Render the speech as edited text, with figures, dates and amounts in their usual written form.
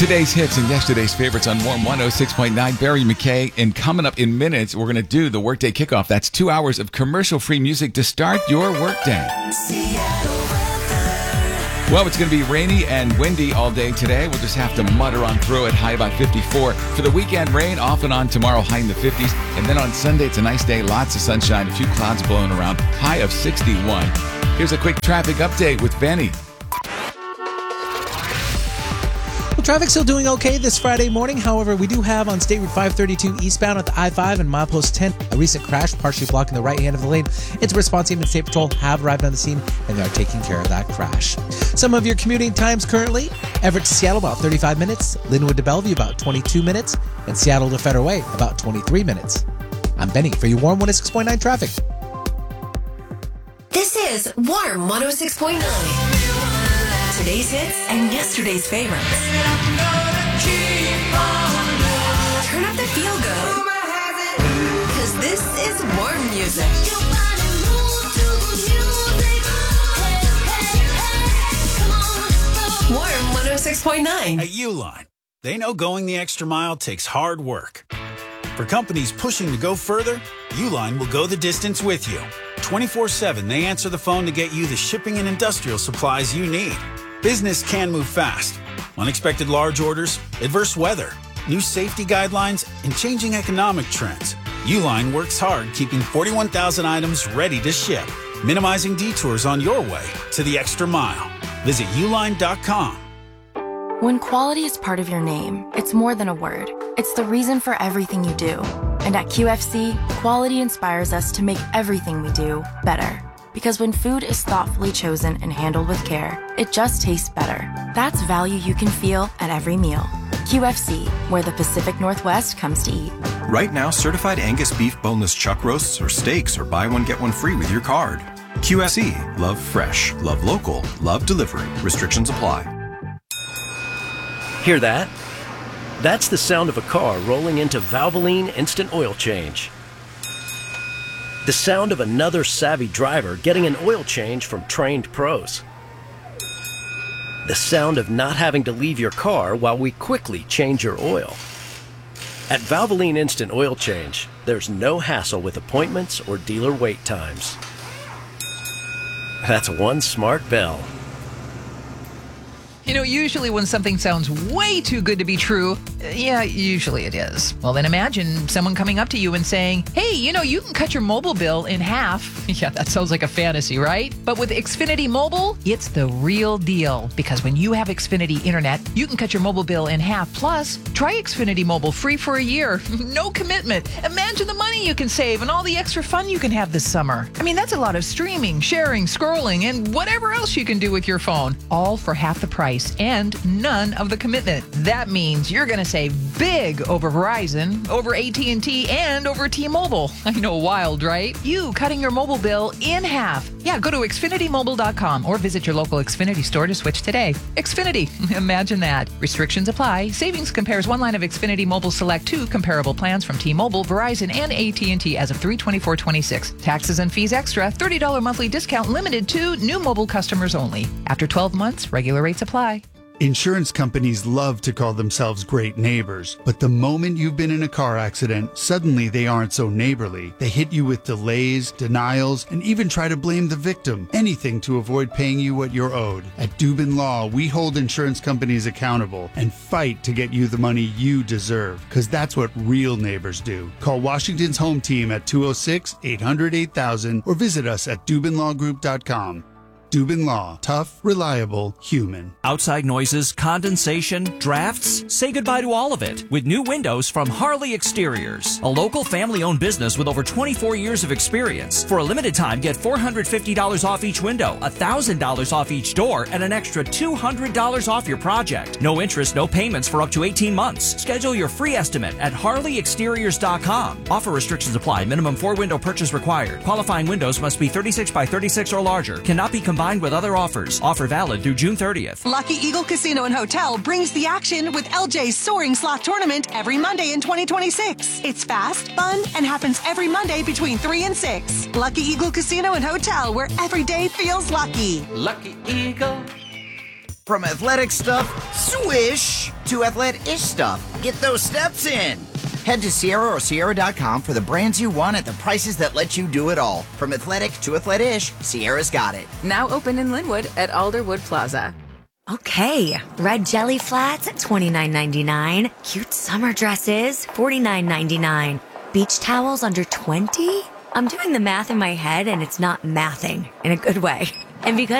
Today's hits and yesterday's favorites on Warm 106.9. Barry McKay. And coming up in minutes, we're going to do the Workday Kickoff. That's 2 hours of commercial-free music to start your workday. Well, it's going to be rainy and windy all day today. We'll just have to mutter on through it. High about 54. For the weekend, rain off and on tomorrow, high in the 50s. And then on Sunday, it's a nice day. Lots of sunshine, a few clouds blowing around. High of 61. Here's a quick traffic update with Benny. Traffic's still doing okay this Friday morning. However, we do have on State Route 532 eastbound at the I-5 and milepost 10 a recent crash partially blocking the right hand of the lane. It's a response team and State Patrol have arrived on the scene and they are taking care of that crash. Some of your commuting times currently: Everett to Seattle about 35 minutes, Linwood to Bellevue about 22 minutes, and Seattle to Federal Way about 23 minutes. I'm Benny for your Warm 106.9 traffic. This is Warm 106.9. Today's hits and yesterday's favorites. Turn up the feel good, because this is warm music. Warm 106.9. At Uline, they know going the extra mile takes hard work. For companies pushing to go further, Uline will go the distance with you. 24/7, they answer the phone to get you the shipping and industrial supplies you need. Business can move fast. Unexpected large orders, adverse weather, new safety guidelines, and changing economic trends. Uline works hard keeping 41,000 items ready to ship, minimizing detours on your way to the extra mile. Visit uline.com. When quality is part of your name, it's more than a word. It's the reason for everything you do. And at QFC, quality inspires us to make everything we do better. Because when food is thoughtfully chosen and handled with care, it just tastes better. That's value you can feel at every meal. QFC, where the Pacific Northwest comes to eat. Right now, certified Angus beef boneless chuck roasts or steaks or buy one, get one free with your card. QFC, love fresh, love local, love delivery. Restrictions apply. Hear that? That's the sound of a car rolling into Valvoline Instant Oil Change. The sound of another savvy driver getting an oil change from trained pros. The sound of not having to leave your car while we quickly change your oil. At Valvoline Instant Oil Change, there's no hassle with appointments or dealer wait times. That's one smart bell. You know, usually when something sounds way too good to be true, yeah, usually it is. Well, then imagine someone coming up to you and saying, hey, you know, you can cut your mobile bill in half. Yeah, that sounds like a fantasy, right? But with Xfinity Mobile, it's the real deal. Because when you have Xfinity Internet, you can cut your mobile bill in half. Plus, try Xfinity Mobile free for a year. No commitment. Imagine the money you can save and all the extra fun you can have this summer. I mean, that's a lot of streaming, sharing, scrolling, and whatever else you can do with your phone. All for half the price and none of the commitment. That means you're going to save big over Verizon, over AT&T, and over T-Mobile. I know, wild, right? You cutting your mobile bill in half. Yeah, go to XfinityMobile.com or visit your local Xfinity store to switch today. Xfinity, imagine that. Restrictions apply. Savings compares one line of Xfinity Mobile Select 2 comparable plans from T-Mobile, Verizon, and AT&T as of 3/24/26. Taxes and fees extra. $30 monthly discount limited to new mobile customers only. After 12 months, regular rates apply. Insurance companies love to call themselves great neighbors, but the moment you've been in a car accident, suddenly they aren't so neighborly. They hit you with delays, denials, and even try to blame the victim. Anything to avoid paying you what you're owed. At Dubin Law, we hold insurance companies accountable and fight to get you the money you deserve, because that's what real neighbors do. Call Washington's Home Team at 206-800-8000 or visit us at DubinLawGroup.com. Dubin Law. Tough, reliable, human. Outside noises, condensation, drafts? Say goodbye to all of it with new windows from Harley Exteriors, a local family-owned business with over 24 years of experience. For a limited time, get $450 off each window, $1,000 off each door, and an extra $200 off your project. No interest, no payments for up to 18 months. Schedule your free estimate at HarleyExteriors.com. Offer restrictions apply. Minimum 4-window purchase required. Qualifying windows must be 36 by 36 or larger. Cannot be combined with other offers. Offer valid through June 30th. Lucky Eagle Casino and Hotel brings the action with LJ's Soaring Slot Tournament every Monday in 2026. It's fast, fun, and happens every Monday between 3 and 6. Lucky Eagle Casino and Hotel, where every day feels lucky. Lucky Eagle. From athletic stuff, swish, to athletic-ish stuff. Get those steps in. Head to Sierra or Sierra.com for the brands you want at the prices that let you do it all. From athletic to athletic-ish, Sierra's got it. Now open in Linwood at Alderwood Plaza. Okay, red jelly flats at $29.99. Cute summer dresses, $49.99. Beach towels under $20? I'm doing the math in my head and it's not mathing in a good way. And because